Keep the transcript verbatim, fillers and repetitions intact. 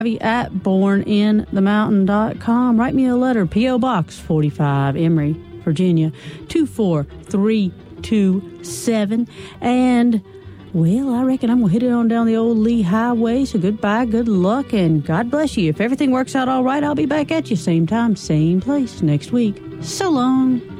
at born in the mountain dot com. Write me a letter, P O. Box forty-five, Emory, Virginia, two four three two seven. And, well, I reckon I'm going to hit it on down the old Lee Highway. So goodbye, good luck, and God bless you. If everything works out all right, I'll be back at you same time, same place next week. So long.